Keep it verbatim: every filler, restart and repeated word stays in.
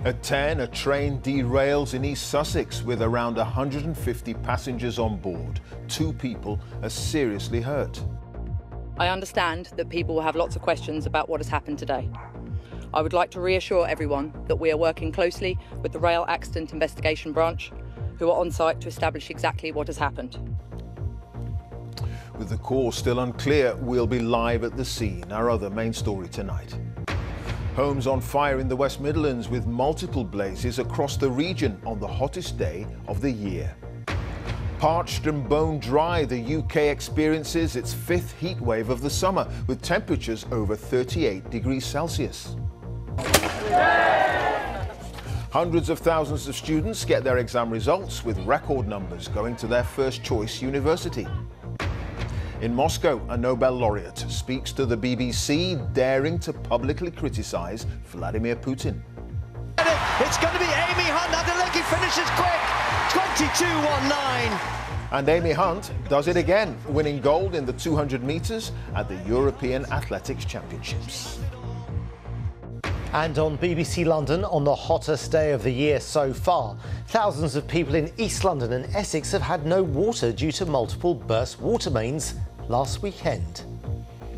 At ten, a train derails in East Sussex with around one hundred fifty passengers on board. Two people are seriously hurt. I understand that people will have lots of questions about what has happened today. I would like to reassure everyone that we are working closely with the Rail Accident Investigation Branch, who are on site to establish exactly what has happened. With the cause still unclear, we'll be live at the scene. Our other main story tonight. Homes on fire in the West Midlands with multiple blazes across the region on the hottest day of the year. Parched and bone dry, the U K experiences its fifth heat wave of the summer with temperatures over thirty-eight degrees Celsius. Hundreds of thousands of students get their exam results with record numbers going to their first choice university. In Moscow, a Nobel laureate speaks to the B B C, daring to publicly criticize Vladimir Putin. It's going to be Amy Hunt. Adeleke finishes quick. twenty-two nineteen. And Amy Hunt does it again, winning gold in the two hundred metres at the European Athletics Championships. And on B B C London, on the hottest day of the year so far, thousands of people in East London and Essex have had no water due to multiple burst water mains last weekend.